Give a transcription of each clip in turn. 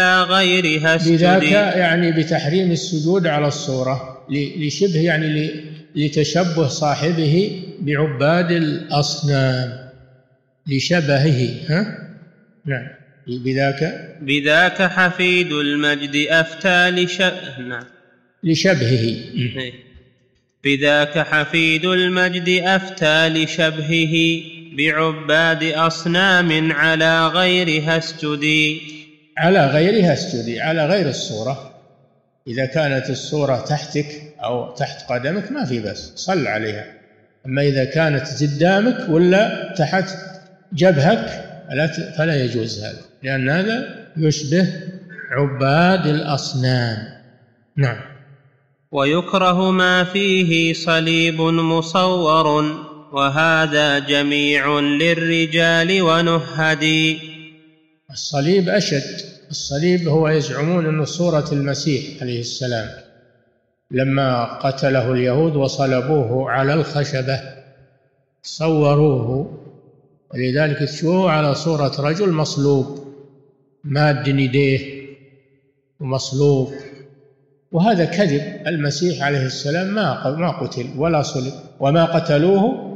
غيرها السجود. بذاك يعني بتحريم السجود على الصورة لشبه يعني لتشبه صاحبه بعباد الأصنام لشبهه. نعم. بذاك حفيد المجد أفتى لشبهه. بذاك حفيد المجد أفتى لشبهه بعباد أصنام على غيرها اسجدي. على غيرها اسجدي، على غير الصورة. إذا كانت الصورة تحتك أو تحت قدمك ما في بس صل عليها. أما إذا كانت قدامك ولا تحت جبهك فلا يجوز هذا، لأن هذا يشبه عباد الأصنام. نعم. ويكره ما فيه صليب مصور وهذا جميع للرجال ونهدي. الصليب أشد. الصليب هو يزعمون أنه صورة المسيح عليه السلام لما قتله اليهود وصلبوه على الخشبة صوروه، ولذلك تشوفوه على صورة رجل مصلوب ماد يديه ومصلوب، وهذا كذب. المسيح عليه السلام ما قتل ولا صلب، وما قتلوه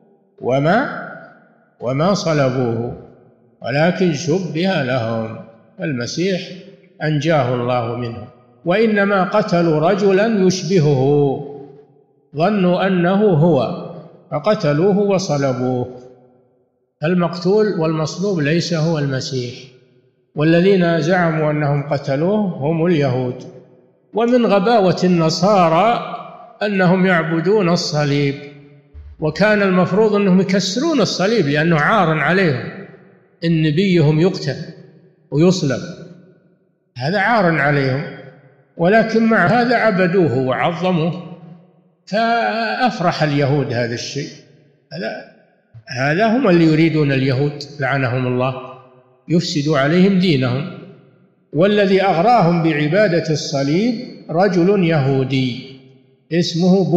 وما صلبوه، ولكن شبه لهم. المسيح أنجاه الله منه، وإنما قتلوا رجلا يشبهه، ظنوا أنه هو فقتلوه وصلبوه. المقتول والمصلوب ليس هو المسيح، والذين زعموا أنهم قتلوه هم اليهود. ومن غباوة النصارى أنهم يعبدون الصليب، وكان المفروض أنهم يكسرون الصليب لأنه عار عليهم إن نبيهم يقتل ويصلب، هذا عار عليهم، ولكن مع هذا عبدوه وعظموه. فأفرح اليهود هذا الشيء. هذا هم اللي يريدون اليهود لعنهم الله، يفسدوا عليهم دينهم. والذي أغراهم بعبادة الصليب رجل يهودي اسمه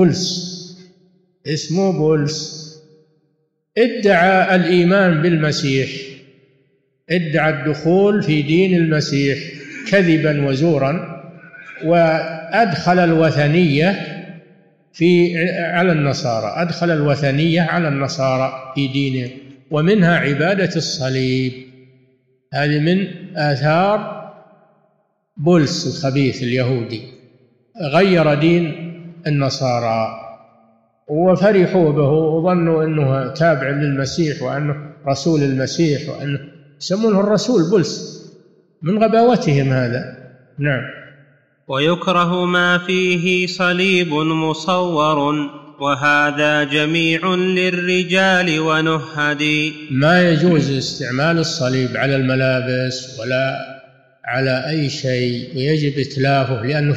بولس ادعى الإيمان بالمسيح، ادعى الدخول في دين المسيح كذبا وزورا، وأدخل الوثنية على النصارى، أدخل الوثنية على النصارى في دينهم، ومنها عبادة الصليب. هذه من آثار بولس الخبيث اليهودي، غير دين النصارى وفرحوا به وظنوا أنه تابع للمسيح وأنه رسول المسيح، وأنه يسمونه الرسول بولس، من غباوتهم هذا. نعم. ويكره ما فيه صليب مصور وهذا جميع للرجال ونهدي. ما يجوز استعمال الصليب على الملابس ولا على أي شيء، ويجب إتلافه لأنه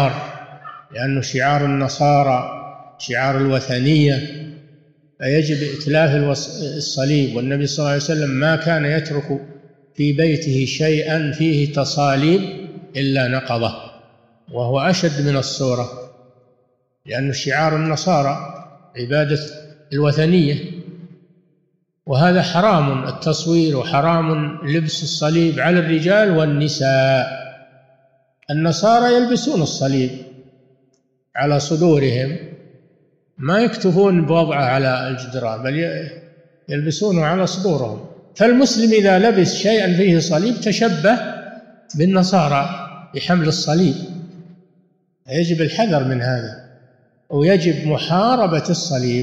شعار النصارى، شعار الوثنية، فيجب إتلاف الصليب. والنبي صلى الله عليه وسلم ما كان يترك في بيته شيئا فيه تصاليب إلا نقضه، وهو أشد من الصورة، لأنه شعار النصارى عبادة الوثنية، وهذا حرام التصوير، وحرام لبس الصليب على الرجال والنساء. النصارى يلبسون الصليب على صدورهم، ما يكتفون بوضعه على الجدران، بل يلبسونه على صدورهم. فالمسلم إذا لبس شيئا فيه صليب تشبه بالنصارى بحمل الصليب، يجب الحذر من هذا، ويجب محاربة الصليب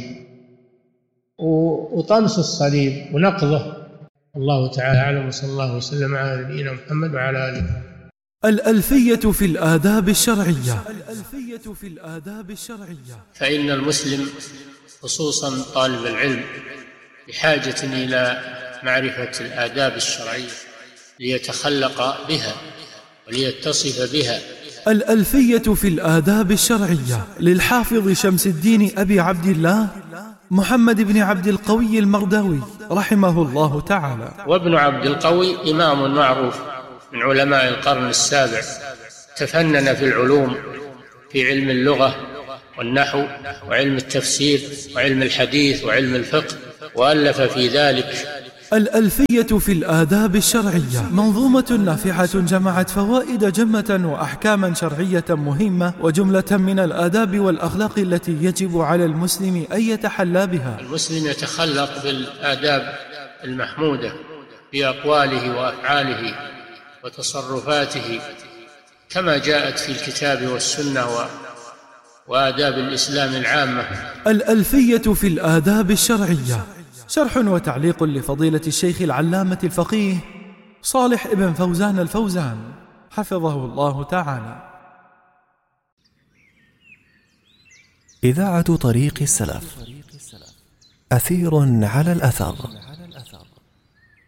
وطمس الصليب ونقضه. الله تعالى أعلم، وصلى الله وسلم على نبينا محمد وعلى آله. الألفية في الآداب الشرعية. فإن المسلم خصوصا طالب العلم بحاجة إلى معرفة الآداب الشرعية ليتخلق بها وليتصف بها. الألفية في الآداب الشرعية للحافظ شمس الدين أبي عبد الله محمد بن عبد القوي المرداوي رحمه الله تعالى. وابن عبد القوي إمام معروف من علماء القرن السابع، تفنن في العلوم، في علم اللغة والنحو وعلم التفسير وعلم الحديث وعلم الفقه، وألف في ذلك الألفية في الآداب الشرعية منظومة نافعة جمعت فوائد جمة وأحكاما شرعية مهمة وجملة من الآداب والأخلاق التي يجب على المسلم أن يتحلى بها. المسلم يتخلق بالآداب المحمودة في أقواله وأفعاله وتصرفاته كما جاءت في الكتاب والسنة وآداب الإسلام العامة. الألفية في الآداب الشرعية شرح وتعليق لفضيلة الشيخ العلامة الفقيه صالح ابن فوزان الفوزان حفظه الله تعالى. إذاعة طريق السلف، أثير على الأثر.